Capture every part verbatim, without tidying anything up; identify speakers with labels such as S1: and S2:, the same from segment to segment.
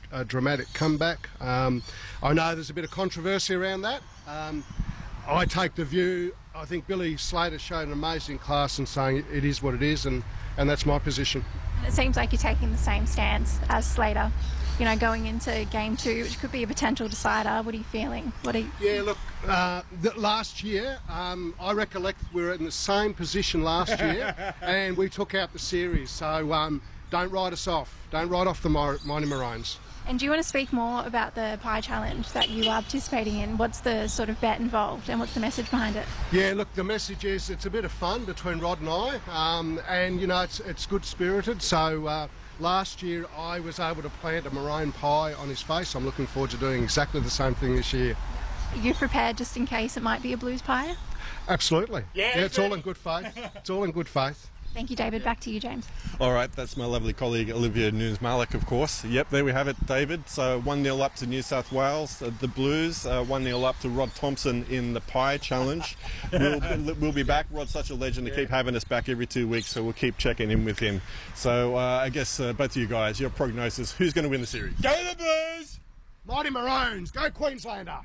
S1: a dramatic comeback. Um, I know there's a bit of controversy around that. Um, I take the view, I think Billy Slater showed an amazing class in saying it is what it is, and, and that's my position.
S2: It seems like you're taking the same stance as Slater, you know, going into game two, which could be a potential decider. What are you feeling? What are you...
S1: Yeah, look, uh, the, last year, um, I recollect we were in the same position last year, and we took out the series, so um, don't write us off. Don't write off the Mighty Maroons.
S2: And do you want to speak more about the pie challenge that you are participating in? What's the sort of bet involved and what's the message behind it?
S1: Yeah, look, the message is it's a bit of fun between Rod and I, um, and, you know, it's, it's good-spirited. So uh, last year I was able to plant a maroon pie on his face. I'm looking forward to doing exactly the same thing this year.
S2: Are you prepared just in case it might be a blues pie?
S1: Absolutely. Yeah, yeah, it's all in good faith. It's all in good faith.
S2: Thank you, David. Back to you, James.
S3: All right, that's my lovely colleague Olivia Nunes-Malik, of course. Yep, there we have it, David. So one nil up to New South Wales, uh, the Blues. Uh, one nil up to Rod Thompson in the Pie Challenge. We'll, we'll be back. Rod's such a legend to keep having us back every two weeks, so we'll keep checking in with him. So uh, I guess uh, both of you guys, your prognosis, who's going to win the series?
S4: Go the Blues!
S1: Mighty Maroons, go Queenslander!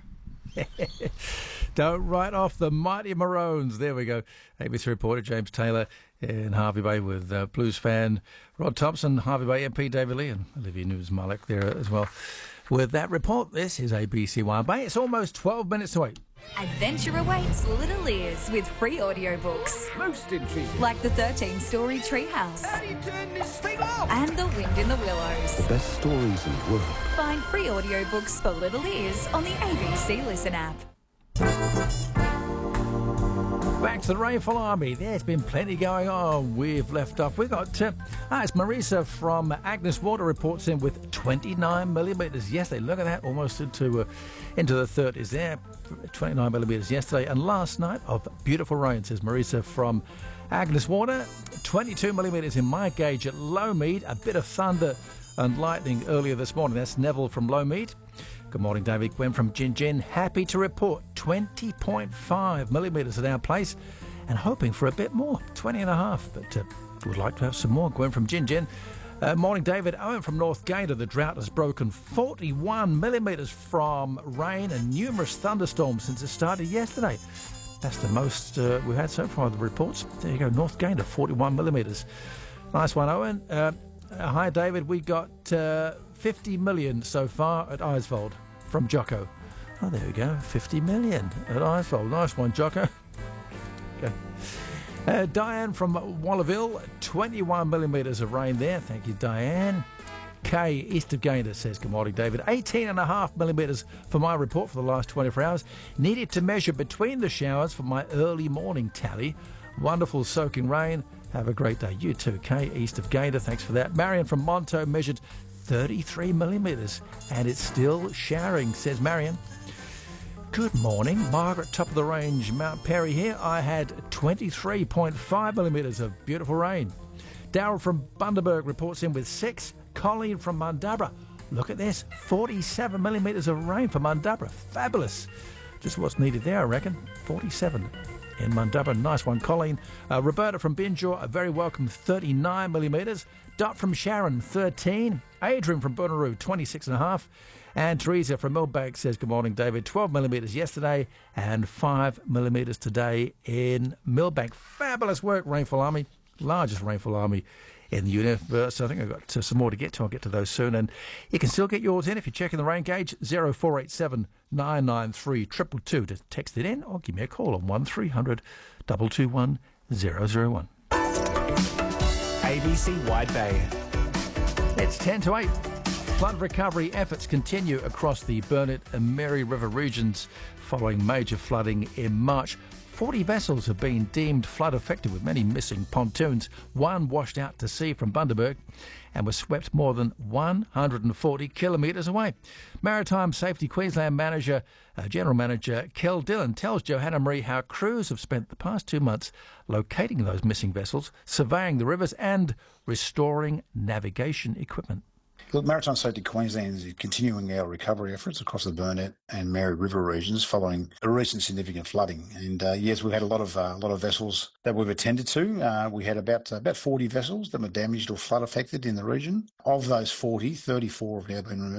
S5: Don't write off the Mighty Maroons. There we go. A B C reporter James Taylor in Harvey Bay with uh, Blues fan Rod Thompson, Harvey Bay M P David Lee, and Olivia Nunes-Malik there as well. With that report, this is A B C One Bay. It's almost twelve minutes to eight.
S6: Adventure awaits little ears with free audiobooks.
S4: Most intriguing.
S6: Like the thirteen-story Treehouse.
S4: How do you turn this thing off?
S6: And The Wind in the Willows.
S7: The best stories in the world.
S6: Find free audiobooks for little ears on the A B C Listen app.
S5: Back to the Rainfall Army. There's been plenty going on. We've left off. We've got, uh, ah, it's Marisa from Agnes Water reports in with twenty-nine millimetres yesterday. Look at that, almost into uh, into the thirties there. twenty-nine millimetres yesterday. And last night of beautiful rain, says Marisa from Agnes Water. twenty-two millimetres in my gauge at Lowmead. A bit of thunder and lightning earlier this morning. That's Neville from Lowmead. Good morning, David Gwen from Gin Gin. Happy to report twenty point five millimetres at our place and hoping for a bit more, twenty and a half. But uh, would like to have some more. Gwen from Gin Gin. Uh, morning, David. Owen from North Gator. The drought has broken forty-one millimetres from rain and numerous thunderstorms since it started yesterday. That's the most uh, we've had so far, the reports. There you go, North Gator, forty-one millimetres. Nice one, Owen. Uh, uh, hi, David. We got uh, fifty million so far at Eisvold from Jocko. Oh, there we go, fifty million at Eisvold. Nice one, Jocko. Okay. Uh, Diane from Wallaville, twenty-one millimetres of rain there. Thank you, Diane. Kay, east of Gayndah, says, good morning, David. eighteen and a half millimetres for my report for the last twenty-four hours. Needed to measure between the showers for my early morning tally. Wonderful soaking rain. Have a great day. You too, Kay, east of Gayndah. Thanks for that. Marion from Monto measured thirty-three millimetres and it's still showering, says Marion. Good morning, Margaret, top of the range, Mount Perry here. I had twenty-three point five millimetres of beautiful rain. Darryl from Bundaberg reports in with six. Colleen from Mundabra, look at this, forty-seven millimetres of rain for Mundabra. Fabulous. Just what's needed there, I reckon. forty-seven in Mundabra. Nice one, Colleen. Uh, Roberta from Binjaw, a very welcome thirty-nine millimetres. Dot from Sharon, thirteen. Adrian from Bunaroo, twenty-six and a half. And Teresa from Millbank says, good morning, David. twelve millimetres yesterday and five millimetres today in Millbank. Fabulous work, Rainfall Army. Largest Rainfall Army in the universe. I think I've got uh, some more to get to. I'll get to those soon. And you can still get yours in if you're checking the rain gauge. zero four eight seven nine nine three two two two to text it in or give me a call on one three hundred two two one zero zero one.
S8: A B C Wide Bay.
S5: It's ten to eight. Flood recovery efforts continue across the Burnett and Mary River regions following major flooding in March. forty vessels have been deemed flood affected, with many missing pontoons. One washed out to sea from Bundaberg and was swept more than one hundred forty kilometres away. Maritime Safety Queensland Manager, uh, General Manager Kel Dillon tells Johanna Marie how crews have spent the past two months locating those missing vessels, surveying the rivers and restoring navigation equipment.
S9: Look, Maritime Safety Queensland is continuing our recovery efforts across the Burnett and Mary River regions following a recent significant flooding. And uh, yes, we've had a lot of uh, a lot of vessels that we've attended to. Uh, we had about uh, about forty vessels that were damaged or flood affected in the region. Of those forty, thirty-four have now been removed.